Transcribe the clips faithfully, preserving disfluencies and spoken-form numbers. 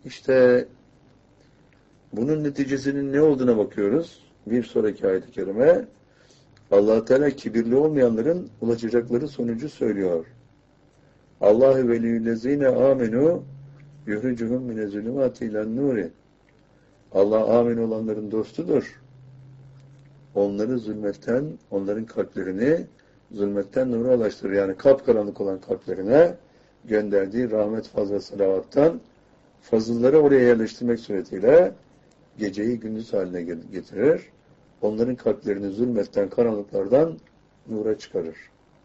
İşte bunun neticesinin ne olduğuna bakıyoruz. Bir sonraki ayet-i kerime Allah Teala kibirli olmayanların ulaşacakları sonucu söylüyor. Allahu veliyyüllezine amenu yuhricuhum mine zulümati ilen nuri. Allah amin olanların dostudur. Onları zulmetten, onların kalplerini zulmetten nura ulaştırır. Yani kapkaranlık olan kalplerine gönderdiği rahmet fazla salavattan fazılları oraya yerleştirmek suretiyle geceyi gündüz haline getirir. Onların kalplerini zulmetten, karanlıklardan nura çıkarır.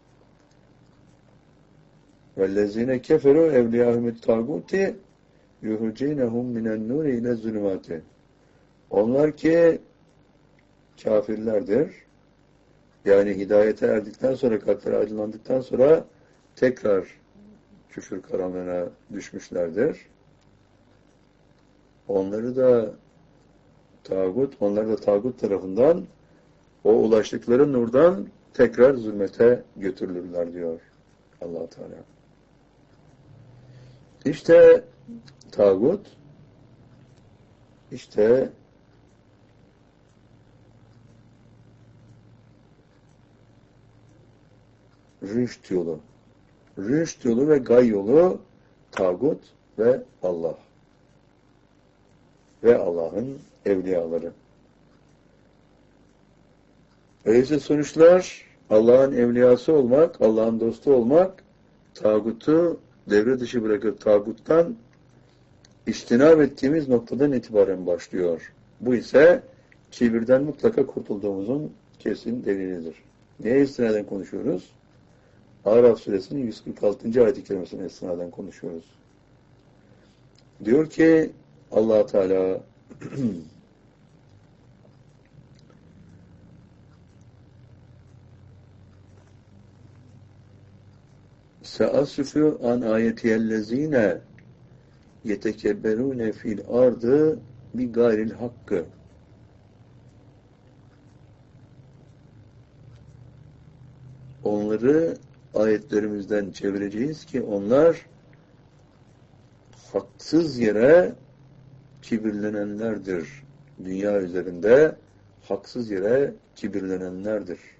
وَالَّذ۪ينَ كَفَرُوا اَوْلِيَاهُمُ التَّاغُوتِ يُهُرْجِينَهُمْ مِنَ النُّورِ اِلَى الظُّلُمَاتِ. Onlar ki kafirlerdir. Yani hidayete erdikten sonra, kalpleri aydınlandıktan sonra tekrar küfür karanlığına düşmüşlerdir. Onları da tağut, onlar da tağut tarafından o ulaştıkları nurdan tekrar zulmete götürülürler diyor Allah Teala. İşte tağut, işte rüşt yolu. Rüşt yolu ve gay yolu tağut ve Allah. Ve Allah'ın evliyaları. Öyleyse sonuçlar Allah'ın evliyası olmak, Allah'ın dostu olmak, tağutu devre dışı bırakıp tağuttan içtinab ettiğimiz noktadan itibaren başlıyor. Bu ise kibirden mutlaka kurtulduğumuzun kesin delilidir. Neye istinaden konuşuyoruz? Araf suresinin yüz kırk altıncı ayet-i kerimesine istinaden konuşuyoruz. Diyor ki Allah Teala Seasüfü an ayetiyellezine yetekebberune fil ardı bi gayril hakkı. Onları ayetlerimizden çevireceğiz ki onlar haksız yere kibirlenenlerdir. Dünya üzerinde haksız yere kibirlenenlerdir.